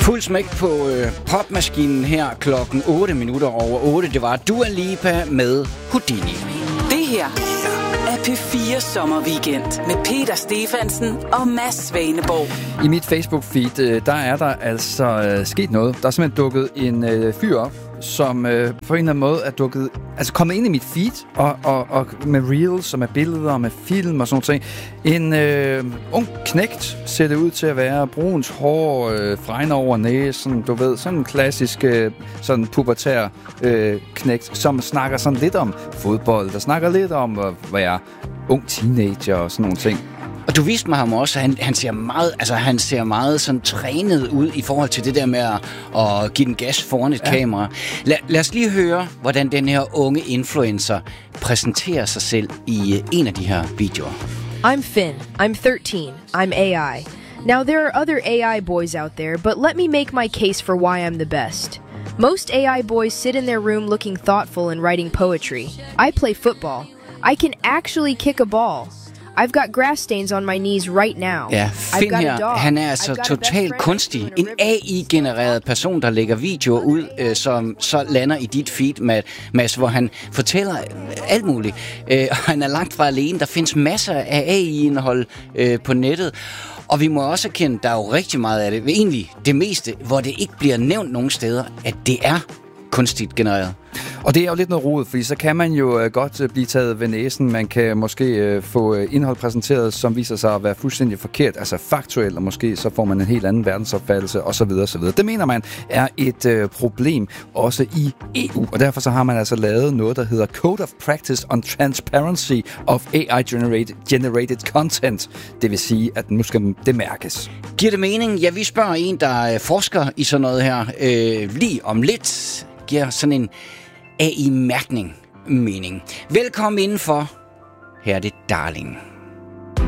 Fuld smæk på popmaskinen her klokken 8 minutter over 8. Det var Dua Lipa med Houdini. Det her er P4 Sommerweekend med Peter Stefansen og Mads Svaneborg. I mit Facebook-feed, der er der altså sket noget. Der er simpelthen dukket en fyr op, som på en eller anden måde er kommet ind i mit feed, og med reels, og med billeder, og med film og sådan noget. En ung knægt ser det ud til at være, bruns hår, fregner over næsen, du ved, sådan en klassisk sådan pubertær knægt, som snakker sådan lidt om fodbold, der snakker lidt om at være ung teenager og sådan nogle ting. Og du viste mig ham også, han ser meget sådan trænet ud i forhold til det der med at give den gas foran et kamera. Lad os lige høre, hvordan den her unge influencer præsenterer sig selv i en af de her videoer. I'm Finn. I'm 13. I'm AI. Now there are other AI boys out there, but let me make my case for why I'm the best. Most AI boys sit in their room looking thoughtful and writing poetry. I play football. I can actually kick a ball. I've got grass stains on my knees right now. Ja, Finn her, han er altså totalt kunstig. En AI-genereret person, der lægger videoer ud, som så lander i dit feed, Mads, hvor han fortæller alt muligt. Han er langt fra alene. Der findes masser af AI-indhold på nettet. Og vi må også erkende, der er jo rigtig meget af det, egentlig det meste, hvor det ikke bliver nævnt nogen steder, at det er kunstigt genereret. Og det er jo lidt noget rodet, fordi så kan man jo godt blive taget ved næsen. Man kan måske få indhold præsenteret, som viser sig at være fuldstændig forkert, altså faktuelt, og måske så får man en helt anden verdensopfattelse osv. osv. Det mener man er et problem også i EU, og derfor så har man altså lavet noget, der hedder Code of Practice on Transparency of AI-generated Content. Det vil sige, at nu skal det mærkes. Giver det mening? Ja, vi spørger en, der forsker i sådan noget her lige om lidt. Giver sådan en AI-mærkning mening. Velkommen indenfor. Her er det Darling.